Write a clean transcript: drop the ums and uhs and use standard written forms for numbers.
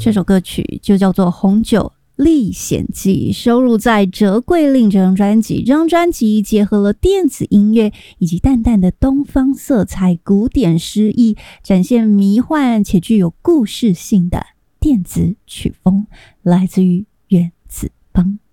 这首歌曲就叫做《红酒历险记》，收录在《折桂令》这张专辑。这张专辑结合了电子音乐以及淡淡的东方色彩、古典诗意，展现迷幻且具有故事性的电子曲风，来自于原子邦。